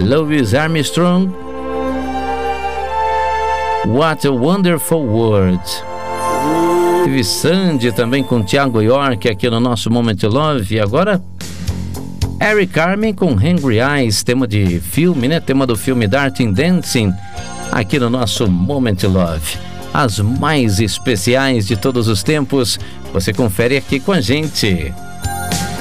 Louis Armstrong, What a Wonderful World. Teve Sandy também com Thiago York aqui no nosso Moment Love. E agora Eric Carmen com Hungry Eyes, tema de filme, né? Tema do filme Dirty Dancing, aqui no nosso Moment Love. As mais especiais de todos os tempos, você confere aqui com a gente.